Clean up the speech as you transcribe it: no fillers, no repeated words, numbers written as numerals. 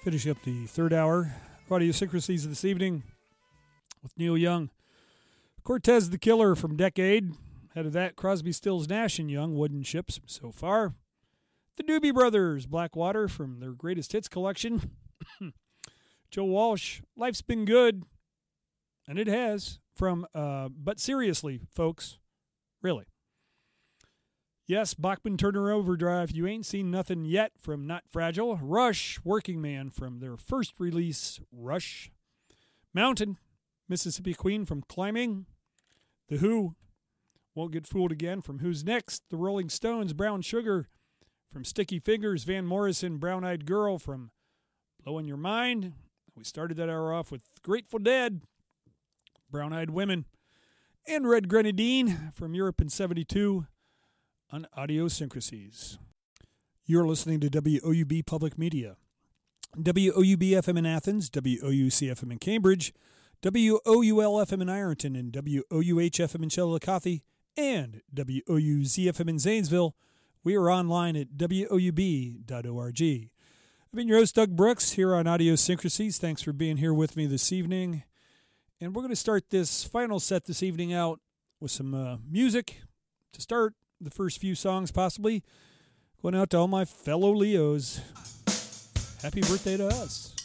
Finishing up the third hour of Idiosyncrasies this evening with Neil Young. Cortez the Killer from Decade. Ahead of that, Crosby, Stills, Nash & Young, Wooden Ships so far. The Doobie Brothers, Blackwater from their greatest hits collection. Joe Walsh, Life's Been Good. And it has from, but seriously, folks, really. Yes, Bachman Turner Overdrive, You Ain't Seen Nothing Yet from Not Fragile. Rush, Working Man from their first release, Rush. Mountain, Mississippi Queen from Climbing. The Who, Won't Get Fooled Again from Who's Next. The Rolling Stones, Brown Sugar from Sticky Fingers. Van Morrison, Brown Eyed Girl from Blowing Your Mind. We started that hour off with Grateful Dead, Brown Eyed Women. And Red Grenadine from Europe in 72 on Idiosyncrasies. You're listening to WOUB Public Media. WOUB-FM in Athens, WOUC-FM in Cambridge, WOUL-FM in Ironton, and WOUH-FM in Chillicothe, and WOUZ-FM in Zanesville. We are online at WOUB.org. I've been your host, Doug Brooks, here on Idiosyncrasies. Thanks for being here with me this evening. And we're going to start this final set this evening out with some music to start the first few songs, possibly. Going out to all my fellow Leos. Happy birthday to us.